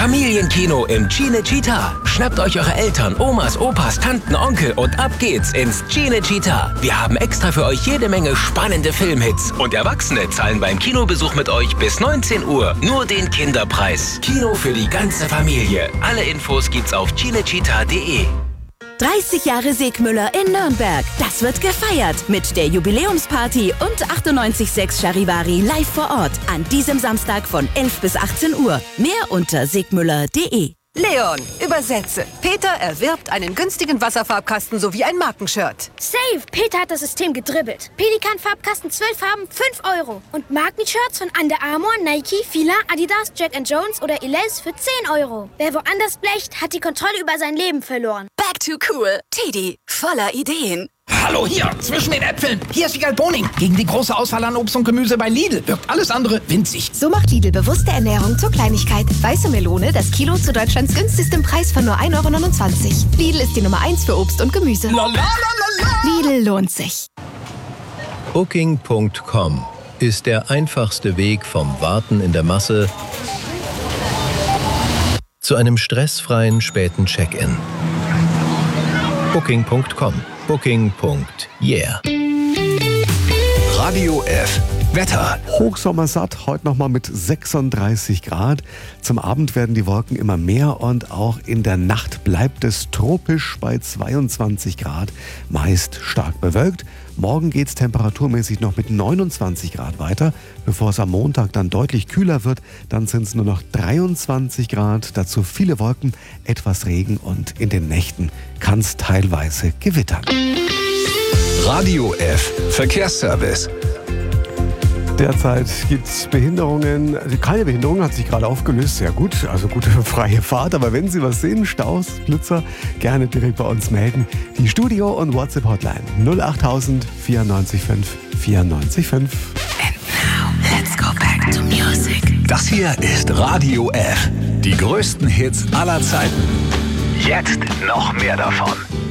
Familienkino im Cinecittà. Schnappt euch eure Eltern, Omas, Opas, Tanten, Onkel und ab geht's ins Cinecittà. Wir haben extra für euch jede Menge spannende Filmhits. Und Erwachsene zahlen beim Kinobesuch mit euch bis 19 Uhr nur den Kinderpreis. Kino für die ganze Familie. Alle Infos gibt's auf cinecittà.de. 30 Jahre Segmüller in Nürnberg. Das wird gefeiert mit der Jubiläumsparty und 98.6 Charivari live vor Ort. An diesem Samstag von 11 bis 18 Uhr. Mehr unter segmüller.de. Leon, übersetze. Peter erwirbt einen günstigen Wasserfarbkasten sowie ein Markenshirt. Safe! Peter hat das System gedribbelt. Pelikan-Farbkasten 12 Farben, 5 €. Und Markenshirts von Under Armour, Nike, Fila, Adidas, Jack & Jones oder Elize für 10 €. Wer woanders blecht, hat die Kontrolle über sein Leben verloren. Back to cool. Teddy, voller Ideen. Hallo hier, zwischen den Äpfeln. Hier ist Wiegald Boning. Gegen die große Auswahl an Obst und Gemüse bei Lidl wirkt alles andere winzig. So macht Lidl bewusste Ernährung zur Kleinigkeit. Weiße Melone, das Kilo zu Deutschlands günstigstem Preis von nur 1,29 €. Lidl ist die Nummer 1 für Obst und Gemüse. Lidl lohnt sich. Booking.com ist der einfachste Weg vom Warten in der Masse zu einem stressfreien späten Check-in. Booking.com. Booking.yeah. Radio F. Wetter. Hochsommersatt, heute nochmal mit 36 Grad. Zum Abend werden die Wolken immer mehr und auch in der Nacht bleibt es tropisch bei 22 Grad, meist stark bewölkt. Morgen geht es temperaturmäßig noch mit 29 Grad weiter, bevor es am Montag dann deutlich kühler wird. Dann sind es nur noch 23 Grad, dazu viele Wolken, etwas Regen und in den Nächten kann es teilweise gewittern. Radio F. Verkehrsservice. Derzeit gibt es Behinderungen. Keine Behinderung, hat sich gerade aufgelöst. Sehr gut, also gute freie Fahrt. Aber wenn Sie was sehen, Staus, Blitzer, gerne direkt bei uns melden. Die Studio- und WhatsApp-Hotline 08000 94 5 94 5. And now, let's go back to music. Das hier ist Radio F. Die größten Hits aller Zeiten. Jetzt noch mehr davon.